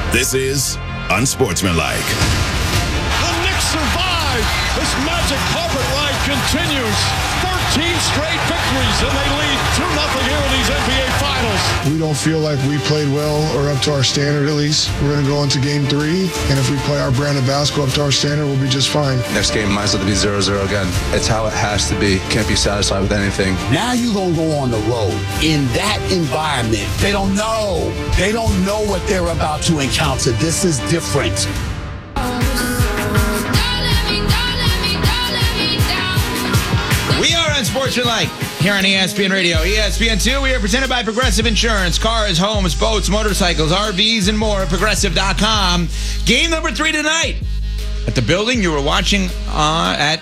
This is Unsportsmanlike. The Knicks survive. This magic carpet ride continues. 13 straight victories, and they lead 2-0 here in these NBA Finals. We don't feel like we played well or up to our standard, at least. We're going to go into game 3, and if we play our brand of basketball up to our standard, we'll be just fine. Next game might as well be 0-0 again. It's how it has to be. Can't be satisfied with anything. Now you're going to go on the road. In that environment, they don't know. They don't know what they're about to encounter. This is different. We are Unsportsmanlike here on ESPN Radio. ESPN2, we are presented by Progressive Insurance. Cars, homes, boats, motorcycles, RVs, and more at Progressive.com. Game number 3 tonight at the building you were watching if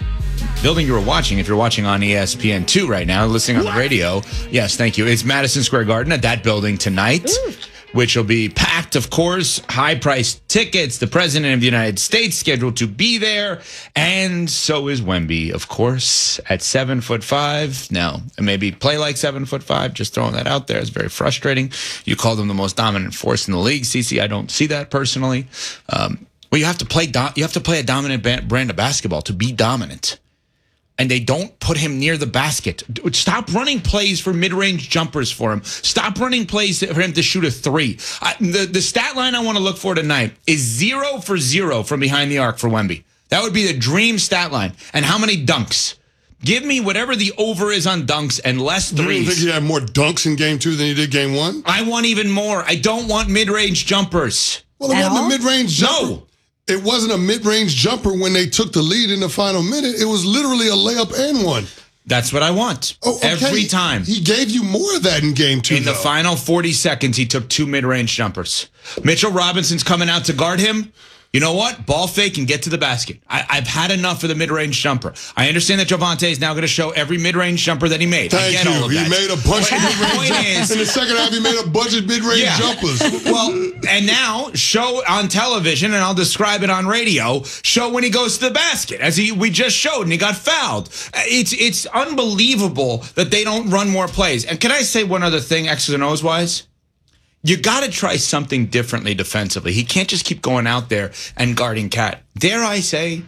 you're watching on ESPN2 right now, listening on the radio. Yes, thank you. It's Madison Square Garden at that building tonight, which will be packed, of course. High-priced tickets. The President of the United States scheduled to be there. And so is Wemby, of course, at 7'5". Now, maybe play like 7'5". Just throwing that out there. It's very frustrating. You called him the most dominant force in the league, CC. I don't see that personally. Well, you have to play a dominant brand of basketball to be dominant. And they don't put him near the basket. Stop running plays for mid-range jumpers for him. Stop running plays for him to shoot a 3. The stat line I want to look for tonight is 0 for 0 from behind the arc for Wemby. That would be the dream stat line. And how many dunks? Give me whatever the over is on dunks and less threes. You think he had more dunks in game 2 than he did game 1? I want even more. I don't want mid-range jumpers. Well, it wasn't a mid-range jumper. No. It wasn't a mid-range jumper when they took the lead in the final minute. It was literally a layup and one. That's what I want. Oh, okay. Every time. He gave you more of that in game 2, In the final 40 seconds, he took 2 mid-range jumpers. Mitchell Robinson's coming out to guard him. You know what? Ball fake and get to the basket. I've had enough of the mid-range jumper. I understand that Javonte is now going to show every mid-range jumper that he made. Thank I get you. all of that. He made a bunch of mid-range jumpers. In the second half, he made a bunch of mid-range jumpers. Well, and now show on television, and I'll describe it on radio, show when he goes to the basket, as we just showed, and he got fouled. It's unbelievable that they don't run more plays. And can I say one other thing, X's and O's wise? You got to try something differently defensively. He can't just keep going out there and guarding Cat. Dare I say,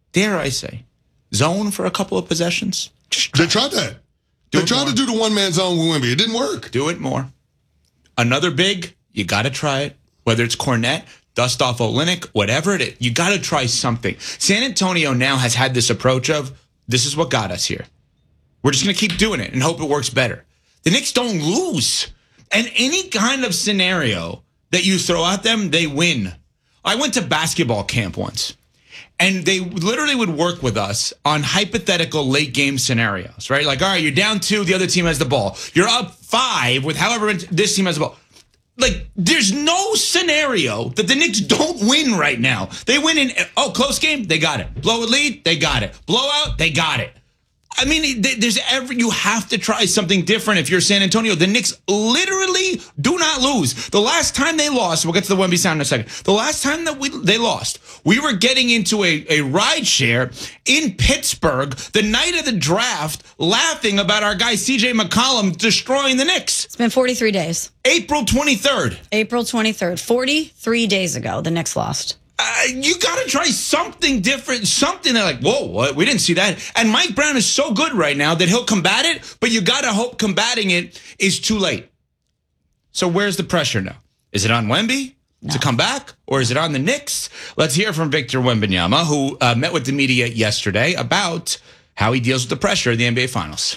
zone for a couple of possessions? They tried that. They tried to do the one-man zone with Wemby. It didn't work. Do it more. Another big, you got to try it. Whether it's Cornette, dust off Olynyk, whatever it is, you got to try something. San Antonio now has had this approach of, this is what got us here. We're just going to keep doing it and hope it works better. The Knicks don't lose. And any kind of scenario that you throw at them, they win. I went to basketball camp once, and they literally would work with us on hypothetical late game scenarios, right? Like, all right, you're down 2, the other team has the ball. You're up 5 with however this team has the ball. Like, there's no scenario that the Knicks don't win right now. They win in, close game, they got it. Blow a lead, they got it. Blowout, they got it. I mean, you have to try something different if you're San Antonio. The Knicks literally do not lose. The last time they lost, we'll get to the Wemby sound in a second. The last time that they lost, we were getting into a ride share in Pittsburgh the night of the draft, laughing about our guy CJ McCollum destroying the Knicks. It's been 43 days. April 23rd. April 23rd. 43 days ago, the Knicks lost. You got to try something different, something that like, whoa, what? We didn't see that. And Mike Brown is so good right now that he'll combat it, but you got to hope combating it is too late. So where's the pressure now? Is it on Wemby to come back, or is it on the Knicks? Let's hear from Victor Wembanyama, who met with the media yesterday about how he deals with the pressure of the NBA Finals.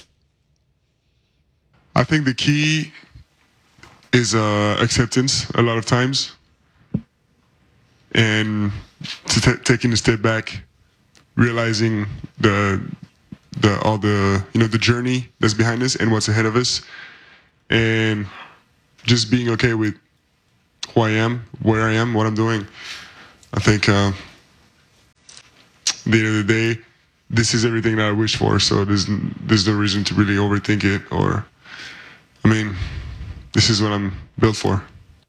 I think the key is acceptance a lot of times. And taking a step back, realizing the journey that's behind us and what's ahead of us, and just being okay with who I am, where I am, what I'm doing. I think at the end of the day, this is everything that I wish for. So there's no reason to really overthink it. This is what I'm built for.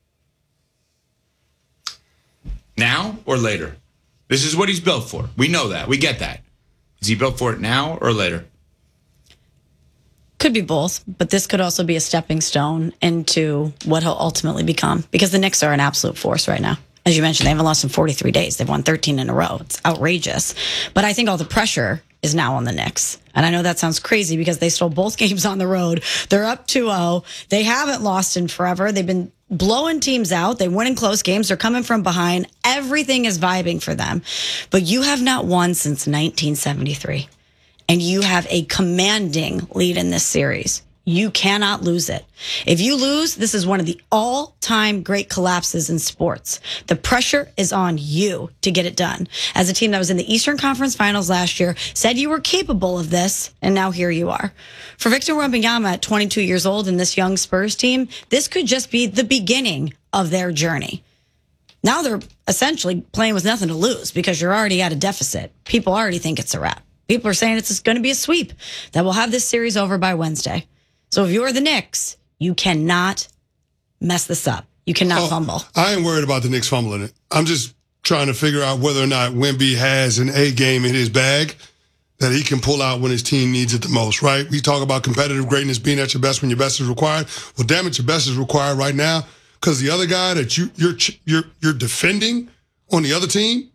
Now or later? This is what he's built for. We know that. We get that. Is he built for it now or later? Could be both, but this could also be a stepping stone into what he'll ultimately become, because the Knicks are an absolute force right now. As you mentioned, they haven't lost in 43 days. They've won 13 in a row. It's outrageous. But I think all the pressure is now on the Knicks. And I know that sounds crazy because they stole both games on the road. They're up 2-0. They haven't lost in forever. They've been blowing teams out. They win in close games. They're coming from behind. Everything is vibing for them. But you have not won since 1973. And you have a commanding lead in this series. You cannot lose it. If you lose, this is one of the all-time great collapses in sports. The pressure is on you to get it done. As a team that was in the Eastern Conference Finals last year, said you were capable of this, and now here you are. For Victor Wembanyama at 22 years old and this young Spurs team, this could just be the beginning of their journey. Now they're essentially playing with nothing to lose because you're already at a deficit. People already think it's a wrap. People are saying it's going to be a sweep, that we'll have this series over by Wednesday. So if you're the Knicks, you cannot mess this up. You cannot fumble. I ain't worried about the Knicks fumbling it. I'm just trying to figure out whether or not Wemby has an A game in his bag that he can pull out when his team needs it the most, right? We talk about competitive greatness, being at your best when your best is required. Well, damn it, your best is required right now because the other guy that you're defending on the other team,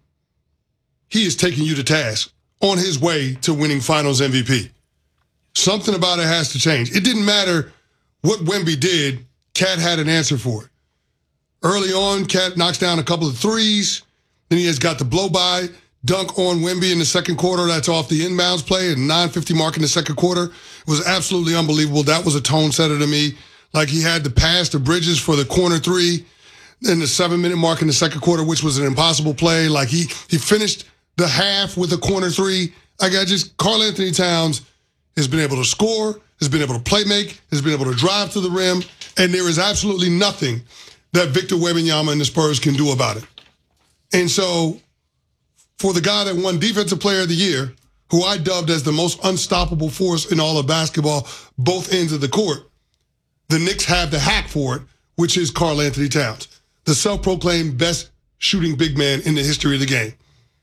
he is taking you to task on his way to winning Finals MVP. Something about it has to change. It didn't matter what Wemby did. Cat had an answer for it. Early on, Cat knocks down a couple of threes. Then he has got the blow-by dunk on Wemby in the second quarter. That's off the inbounds play at 9:50 mark in the second quarter. It was absolutely unbelievable. That was a tone setter to me. Like he had the pass to Bridges for the corner three in the 7-minute mark in the second quarter, which was an impossible play. Like he finished the half with a corner three. Karl Anthony Towns has been able to score, has been able to play make, has been able to drive to the rim, and there is absolutely nothing that Victor Wembanyama and the Spurs can do about it. And so, for the guy that won Defensive Player of the Year, who I dubbed as the most unstoppable force in all of basketball, both ends of the court, the Knicks have the hack for it, which is Karl Anthony Towns, the self-proclaimed best shooting big man in the history of the game.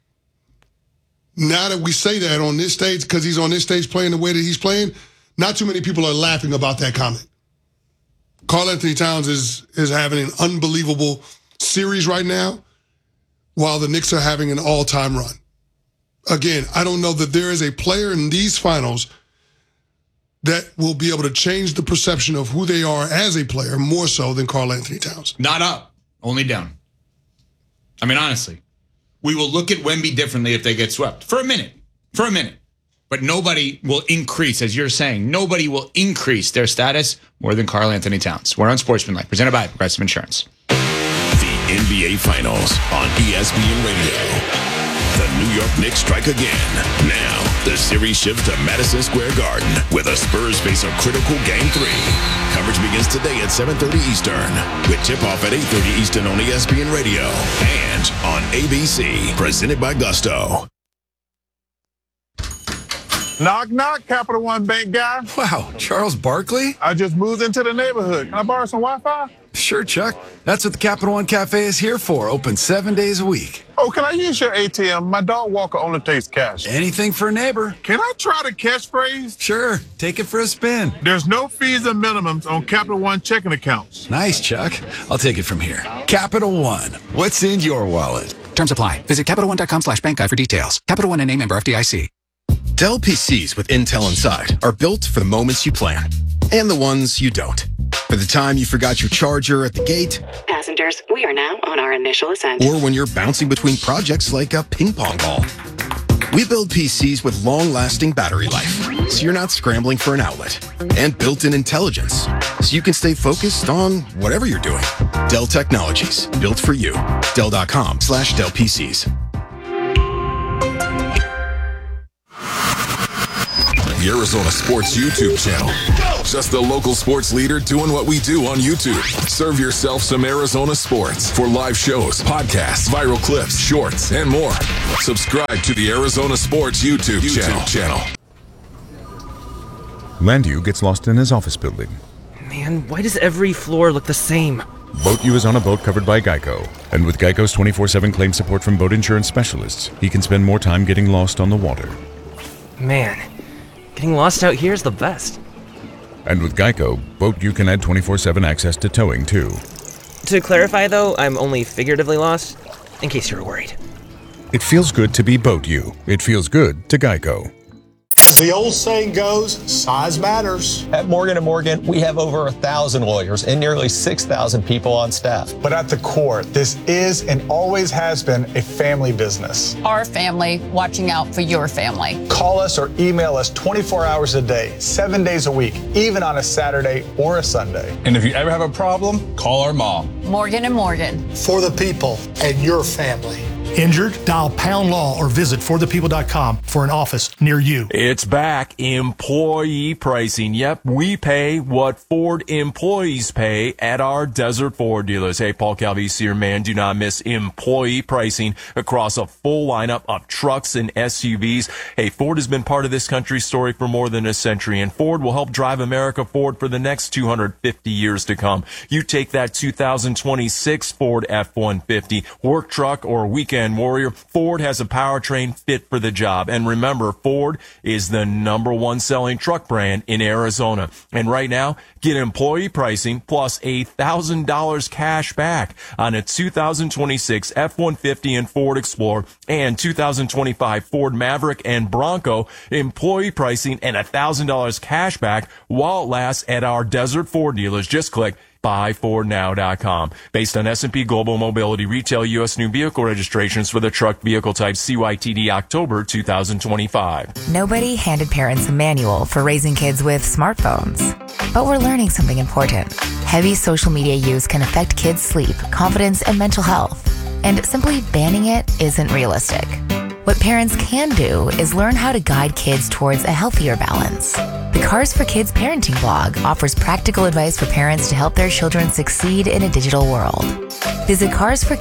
Now that we say that on this stage, because he's on this stage playing the way that he's playing, not too many people are laughing about that comment. Karl Anthony Towns is having an unbelievable series right now, while the Knicks are having an all-time run. Again, I don't know that there is a player in these finals that will be able to change the perception of who they are as a player more so than Karl Anthony Towns. Not up, only down. I mean, honestly. We will look at Wemby differently if they get swept. For a minute. But nobody will increase, as you're saying, nobody will increase their status more than Karl Anthony Towns. We're on Sportsmanlike, presented by Progressive Insurance. The NBA Finals on ESPN Radio. The New York Knicks strike again. Now, the series shifts to Madison Square Garden with the Spurs face a critical Game 3. Coverage begins today at 7:30 Eastern with tip-off at 8:30 Eastern on ESPN Radio and on ABC, presented by Gusto. Knock, knock, Capital One Bank guy. Wow, Charles Barkley? I just moved into the neighborhood. Can I borrow some Wi-Fi? Sure, Chuck. That's what the Capital One Cafe is here for. Open 7 days a week. Oh, can I use your ATM? My dog walker only takes cash. Anything for a neighbor. Can I try the catchphrase? Sure. Take it for a spin. There's no fees and minimums on Capital One checking accounts. Nice, Chuck. I'll take it from here. Capital One. What's in your wallet? Terms apply. Visit CapitalOne.com/bankguide for details. Capital One and a member FDIC. Dell PCs with Intel inside are built for the moments you plan and the ones you don't. For the time you forgot your charger at the gate. Passengers, we are now on our initial ascent. Or when you're bouncing between projects like a ping pong ball. We build PCs with long-lasting battery life, so you're not scrambling for an outlet. And built-in intelligence, so you can stay focused on whatever you're doing. Dell Technologies, built for you. Dell.com/Dell PCs. The Arizona Sports YouTube channel. Just the local sports leader doing what we do on YouTube. Serve yourself some Arizona sports for live shows, podcasts, viral clips, shorts, and more. Subscribe to the Arizona Sports YouTube channel. Landu gets lost in his office building. Man, why does every floor look the same? Boat U is on a boat covered by Geico. And with Geico's 24/7 claim support from boat insurance specialists, he can spend more time getting lost on the water. Man, getting lost out here is the best. And with Geico, Boat U can add 24/7 access to towing, too. To clarify, though, I'm only figuratively lost, in case you were worried. It feels good to be Boat You. It feels good to Geico. As the old saying goes, size matters. At Morgan & Morgan, we have over 1,000 lawyers and nearly 6,000 people on staff. But at the core, this is and always has been a family business. Our family watching out for your family. Call us or email us 24 hours a day, 7 days a week, even on a Saturday or a Sunday. And if you ever have a problem, call our mom. Morgan & Morgan. For the people and your family. Injured? Dial Pound Law or visit forthepeople.com for an office near you. It's back. Employee pricing. Yep, we pay what Ford employees pay at our Desert Ford dealers. Hey, Paul Calvisi here, man. Do not miss employee pricing across a full lineup of trucks and SUVs. Hey, Ford has been part of this country's story for more than a century, and Ford will help drive America forward for the next 250 years to come. You take that 2026 Ford F-150, work truck, or weekend warrior, Ford has a powertrain fit for the job. And remember, Ford is the #1 selling truck brand in Arizona. And right now, get employee pricing plus $1,000 cash back on a 2026 F-150 and Ford Explorer and 2025 Ford Maverick and Bronco. Employee pricing and $1,000 cash back while it lasts at our Desert Ford dealers. Just click buyfordnow.com. Based on S&P Global Mobility retail U.S. new vehicle registrations for the truck vehicle type CYTD October 2025. Nobody handed parents a manual for raising kids with smartphones. But we're learning something important. Heavy social media use can affect kids' sleep, confidence, and mental health. And simply banning it isn't realistic. What parents can do is learn how to guide kids towards a healthier balance. The Cars for Kids parenting blog offers practical advice for parents to help their children succeed in a digital world. Visit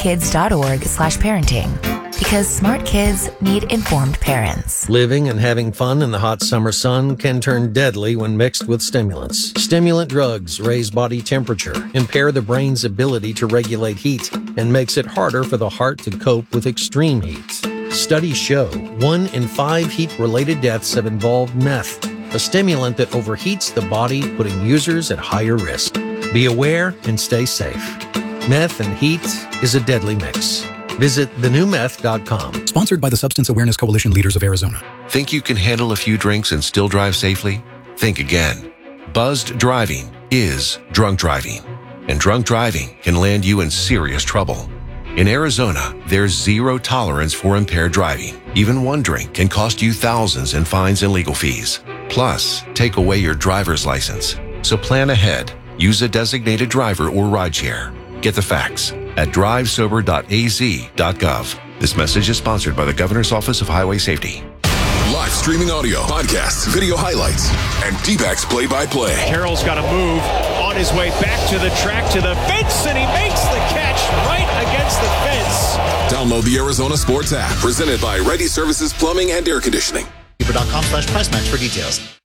carsforkids.org/parenting because smart kids need informed parents. Living and having fun in the hot summer sun can turn deadly when mixed with stimulants. Stimulant drugs raise body temperature, impair the brain's ability to regulate heat, and makes it harder for the heart to cope with extreme heat. Studies show 1 in 5 heat-related deaths have involved meth, a stimulant that overheats the body, putting users at higher risk. Be aware and stay safe. Meth and heat is a deadly mix. Visit thenewmeth.com. Sponsored by the Substance Awareness Coalition Leaders of Arizona. Think you can handle a few drinks and still drive safely? Think again. Buzzed driving is drunk driving, and drunk driving can land you in serious trouble. In Arizona, there's zero tolerance for impaired driving. Even one drink can cost you thousands in fines and legal fees. Plus, take away your driver's license. So plan ahead. Use a designated driver or rideshare. Get the facts at drivesober.az.gov. This message is sponsored by the Governor's Office of Highway Safety. Live streaming audio, podcasts, video highlights, and D-backs play-by-play. Carroll's got to move on his way back to the track, to the fence, and he makes the catch right against the fence. Download the Arizona Sports app, presented by Ready Services Plumbing and Air Conditioning. .com/price match for details.